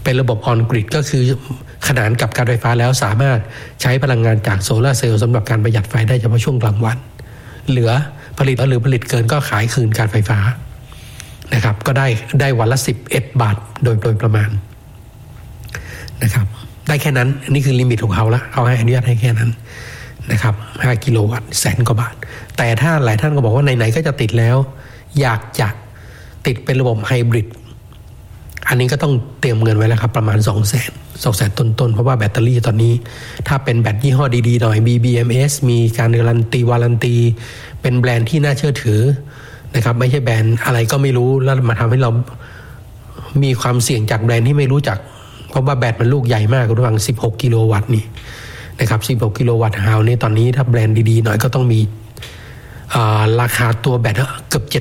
เป็นระบบออนกริดก็คือขนานกับการไฟฟ้าแล้วสามารถใช้พลังงานจากโซลาร์เซลล์สำหรับการประหยัดไฟได้เฉพาะช่วงกลางวันเหลือผลิตหรือผลิตเกินก็ขายคืนการไฟฟ้านะครับก็ได้วันละ11 บาทโดยประมาณนะครับได้แค่นั้นนี่คือลิมิตของเขาละเขาให้อนุญาตให้แค่นั้นนะครับ5 กิโลวัตต์100,000 กว่าบาทแต่ถ้าหลายท่านก็บอกว่าไหนๆก็จะติดแล้วอยากจะติดเป็นระบบไฮบริดอันนี้ก็ต้องเตรียมเงินไว้แล้วครับประมาณ 200,000 ต้นๆเพราะว่าแบตเตอรี่ตอนนี้ถ้าเป็นแบตยี่ห้อดีๆหน่อย BBMS มีการการันตีวารันตีเป็นแบรนด์ที่น่าเชื่อถือนะครับไม่ใช่แบรนด์อะไรก็ไม่รู้แล้วมาทำให้เรามีความเสี่ยงจากแบรนด์ที่ไม่รู้จักเพราะว่าแบตมันลูกใหญ่มากระหว่าง16 กิโลวัตต์นี่นะครับ16 กิโลวัตต์ฮาวนี่ตอนนี้ถ้าแบรนด์ดีๆหน่อยก็ต้องมีราคาตัวแบตเกือบ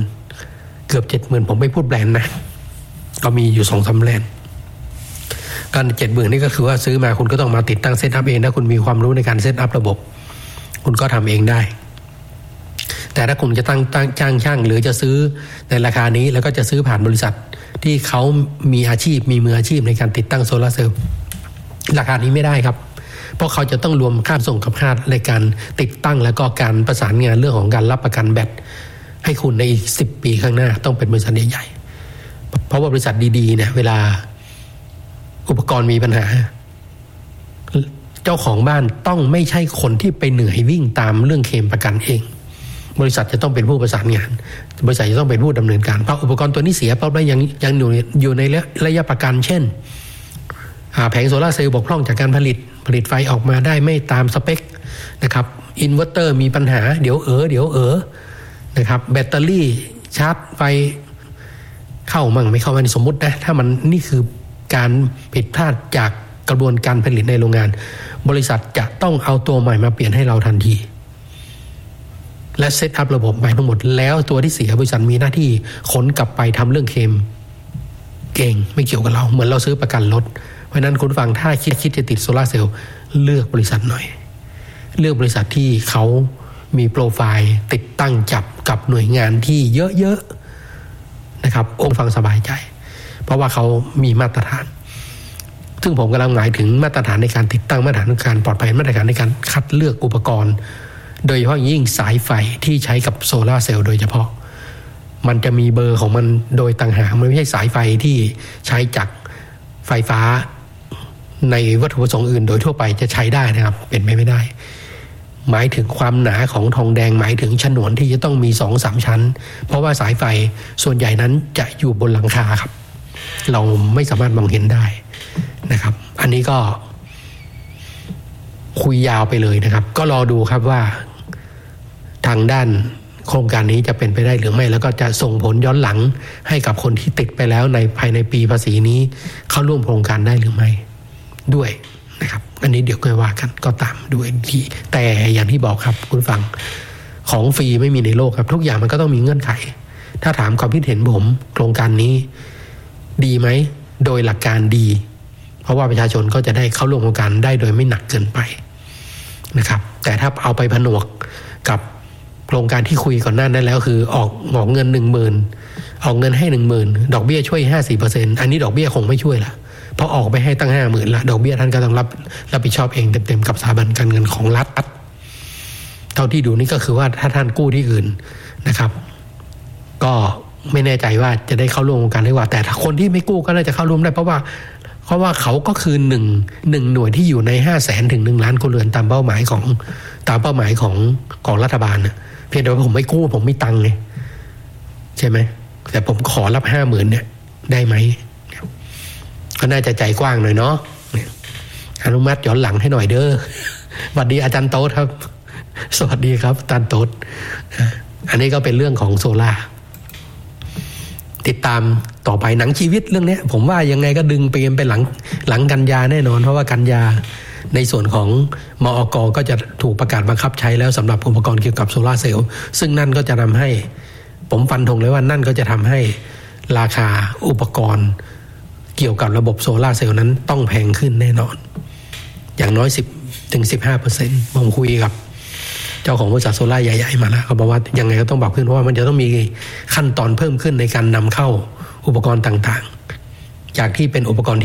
70,000 ผมไม่พูดแบรนด์นะก็มีอยู่ 2-3 แบรนด์การ 70,000 นี่ก็คือว่าซื้อมาคุณก็ต้องมาติดตั้งเซตอัพเองถ้าคุณมีความรู้ในการเซตอัพระบบคุณก็ทำเองได้แต่ถ้าคุณจะจ้างช่างหรือจะซื้อในราคานี้แล้วก็จะซื้อผ่านบริษัทที่เขามีอาชีพมีมืออาชีพในการติดตั้งโซลาร์เซลล์ราคานี้ไม่ได้ครับเพราะเขาจะต้องรวมค่าส่งกับค่าในการติดตั้งแล้วก็การประสานงานเรื่องของการรับประกันแบตให้คุณในอีก10 ปีข้างหน้าต้องเป็นบริษัทใหญ่ๆเพราะว่าบริษัทดีๆเนี่ยเวลาอุปกรณ์มีปัญหาเจ้าของบ้านต้องไม่ใช่คนที่ไปเหนื่อยวิ่งตามเรื่องเคลมประกันเองบริษัทจะต้องเป็นผู้ประสานงานบริษัทจะต้องเป็นผู้ดำเนินการเพราะอุปกรณ์ตัวนี้เสียเพราะว่ายังอยู่ในระยะประกันเช่นแผงโซลาร์เซลล์บกพร่องจากการผลิตไฟออกมาได้ไม่ตามสเปคนะครับอินเวอร์เตอร์มีปัญหาเดี๋ยวนะครับแบตเตอรี่ชาร์จไฟเข้ามั่งไม่เข้ามั่งสมมุตินะถ้ามันนี่คือการผิดพลาดจากกระบวนการผลิตในโรงงานบริษัทจะต้องเอาตัวใหม่มาเปลี่ยนให้เราทันทีและเซตอัพระบบใหม่ทั้งหมดแล้วตัวที่เสียบริษัทมีหน้าที่ขนกลับไปทำเรื่องเคลมเก่งไม่เกี่ยวกับเราเหมือนเราซื้อประกันรถเพราะนั้นคุณฟังถ้าคิดจะติดโซลาร์เซลล์เลือกบริษัทหน่อยเลือกบริษัทที่เขามีโปรไฟล์ติดตั้งจับกับหน่วยงานที่เยอะๆนะครับองค์ฟังสบายใจเพราะว่าเขามีมาตรฐานซึ่งผมกำลังหมายถึงมาตรฐานในการติดตั้งมาตรฐานในการปลอดภัยมาตรฐานในการคัดเลือกอุปกรณ์โดยเฉพาะยิ่งสายไฟที่ใช้กับโซลาร์เซลล์โดยเฉพาะมันจะมีเบอร์ของมันโดยต่างหากมันไม่ใช่สายไฟที่ใช้จากไฟฟ้าในวัตถุประสงค์อื่นโดยทั่วไปจะใช้ได้นะครับเป็นไม่ได้หมายถึงความหนาของทองแดงหมายถึงฉนวนที่จะต้องมี 2-3 ชั้นเพราะว่าสายไฟส่วนใหญ่นั้นจะอยู่บนหลังคาครับเราไม่สามารถมองเห็นได้นะครับอันนี้ก็คุยยาวไปเลยนะครับก็รอดูครับว่าทางด้านโครงการนี้จะเป็นไปได้หรือไม่แล้วก็จะส่งผลย้อนหลังให้กับคนที่ติดไปแล้วในภายในปีภาษีนี้เข้าร่วมโครงการได้หรือไม่ด้วยนะครับอันนี้เดี๋ยวค่อยว่ากันก็ตามดูอีกทีแต่อย่างที่บอกครับคุณฟังของฟรีไม่มีในโลกครับทุกอย่างมันก็ต้องมีเงื่อนไขถ้าถามความคิดเห็นผมโครงการนี้ดีไหมโดยหลักการดีเพราะว่าประชาชนก็จะได้เข้าร่วมโครงการได้โดยไม่หนักเกินไปนะครับแต่ถ้าเอาไปผนวกกับโครงการที่คุยก่อนหน้านั้นแล้วคือออกเงิน 10,000 ออกเงินให้ 10,000 ดอกเบี้ยช่วย 50% อันนี้ดอกเบี้ยคงไม่ช่วยละเพราะออกไปให้ตั้ง 50,000 ละดอกเบี้ยท่านก็ต้องรับผิดชอบเองเต็มๆกับสถาบันการเงินของรัฐเท่าที่ดูนี่ก็คือว่าถ้าท่านกู้ที่อื่นนะครับก็ไม่แน่ใจว่าจะได้เข้าร่วมโครงการได้ว่าแต่ถ้าคนที่ไม่กู้ก็น่าจะเข้าร่วมได้เพราะว่าเขาก็คือหนึ่งหน่วยที่อยู่ใน 500,000 ถึง 1 ล้านครัวเรือนตามเป้าหมายของรัฐบาลนะเพียงแต่ว่าผมไม่กู้ผมมีตังค์ไงใช่ไหมแต่ผมขอรับ 50,000 เนี่ยได้ไหมก็น่าจะใจกว้างหน่อยเนาะอนุมัติย้อนหลังให้หน่อยเด้อสวัสดีอาจารย์โต๊ดครับสวัสดีครับอาจารย์โต๊ดอันนี้ก็เป็นเรื่องของโซล่าติดตามต่อไปหนังชีวิตเรื่องนี้ผมว่ายังไงก็ดึงไปหลังกันยาแน่นอนเพราะว่ากันยาในส่วนของมอก.ก็จะถูกประกาศบังคับใช้แล้วสำหรับอุปกรณ์เกี่ยวกับโซลาร์เซลล์ซึ่งนั่นก็จะทำให้ผมฟันธงเลยว่านั่นก็จะทำให้ราคาอุปกรณ์เกี่ยวกับระบบโซลาร์เซลล์นั้นต้องแพงขึ้นแน่นอนอย่างน้อย 10-15% ผมคุยกับเจ้าของบริษัทโซล่าใหญ่ๆมาแล้วเขาบอกว่ายังไงก็ต้องปรับขึ้นเพราะว่ามันจะต้องมีขั้นตอนเพิ่มขึ้นในการนำเข้าอุปกรณ์ต่างๆจากที่เป็นอุปกรณ์